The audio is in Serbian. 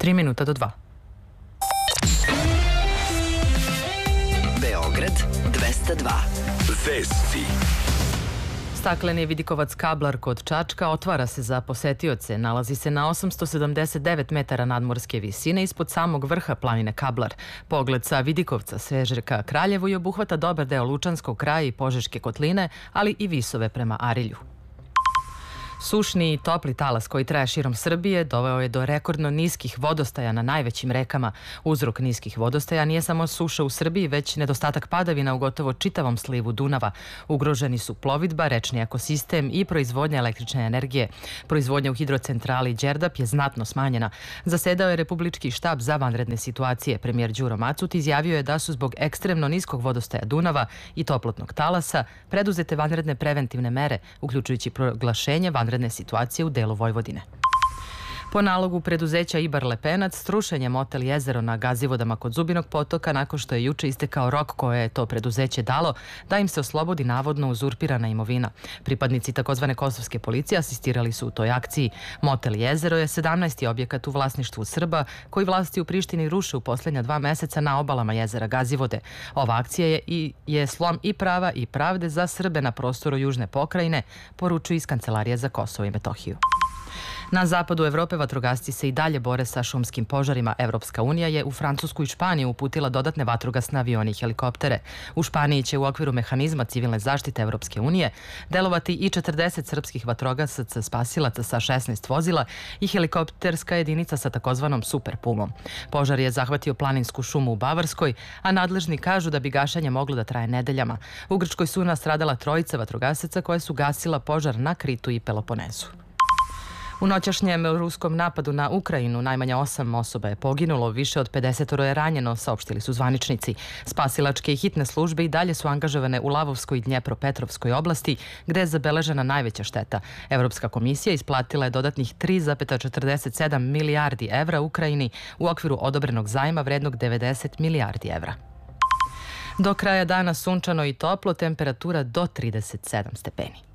3 minuta do 2. Beograd 202. Vesti. Stakleni vidikovac Kablar kod Čačka otvara se za posetioce. Nalazi se na 879 metara nadmorske visine ispod samog vrha planine Kablar. Pogled sa Vidikovca seže ka Kraljevu i obuhvata dobar deo Lučanskog kraja i Požeške kotline, ali i visove prema Arilju. Sušni i topli talas koji traje širom Srbije doveo je do rekordno niskih vodostaja na najvećim rekama. Uzrok niskih vodostaja nije samo suša u Srbiji, već nedostatak padavina u gotovo čitavom slivu Dunava. Ugroženi su plovidba, rečni ekosistem i proizvodnja električne energije. Proizvodnja u hidrocentrali Đerdap je znatno smanjena. Zasedao je Republički štab za vanredne situacije. Premijer Đuro Macut izjavio je da su zbog ekstremno niskog vodostaja Dunava i toplotnog talasa preduzete vanredne preventivne mere, uključujući proglašenje vanredne situacije u delu Vojvodine. Po nalogu preduzeća Ibar Lepenac, strušen je motel Jezero na Gazivodama kod Zubinog potoka nakon što je juče istekao rok koje je to preduzeće dalo da im se oslobodi navodno uzurpirana imovina. Pripadnici takozvane kosovske policije asistirali su u toj akciji. Motel Jezero je 17. objekat u vlasništvu Srba koji vlasti u Prištini ruše u posljednja 2 meseca na obalama jezera Gazivode. Ova akcija je slom i prava i pravde za Srbe na prostoru Južne pokrajine, poručuju iz Kancelarije za Kosovo i Metohiju. Na zapadu Evrope vatrogasci se i dalje bore sa šumskim požarima. Evropska unija je u Francusku i Španiju uputila dodatne vatrogasne avione i helikoptere. U Španiji će u okviru mehanizma civilne zaštite Evropske unije delovati i 40 srpskih vatrogasaca spasilaca sa 16 vozila i helikopterska jedinica sa takozvanom Super Pumom. Požar je zahvatio planinsku šumu u Bavarskoj, a nadležni kažu da bi gašenje moglo da traje nedeljama. U Grčkoj su nastradala 3 vatrogasaca koje su gasila požar na Kritu i Peloponezu. U noćašnjem ruskom napadu na Ukrajinu najmanje 8 osoba je poginulo, više od 50 je ranjeno, saopštili su zvaničnici. Spasilačke i hitne službe i dalje su angažovane u Lavovskoj i Dnjepropetrovskoj oblasti, gde je zabeležena najveća šteta. Evropska komisija isplatila je dodatnih 3,47 milijardi evra Ukrajini u okviru odobrenog zajma vrednog 90 milijardi evra. Do kraja dana sunčano i toplo, temperatura do 37 stepeni.